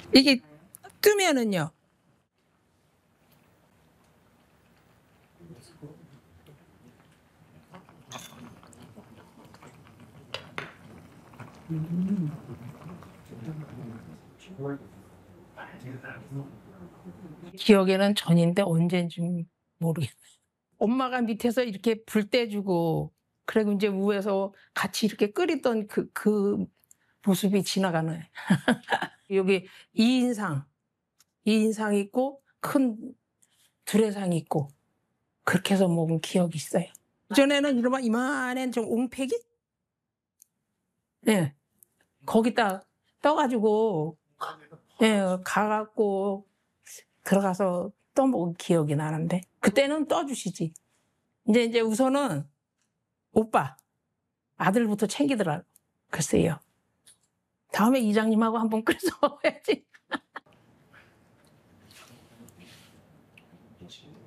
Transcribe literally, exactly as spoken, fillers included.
이게 뜨면은요. 기억에는 전인데 언제인지 모르겠네. 엄마가 밑에서 이렇게 불 떼주고 그리고 이제 위에서 같이 이렇게 끓이던 그, 그 모습이 지나가네. 여기 이인상, 이인상 있고 큰 두레상 있고 그렇게 해서 먹은 기억이 있어요. 전에는 이러면 이만한 좀 옹팩이? 네. 거기다 떠가지고, 예, 가갖고 들어가서 떠먹은 기억이 나는데 그때는 떠주시지. 이제 이제 우선은 오빠, 아들부터 챙기더라고. 글쎄요. 다음에 이장님하고 한번 끓여서 먹어야지.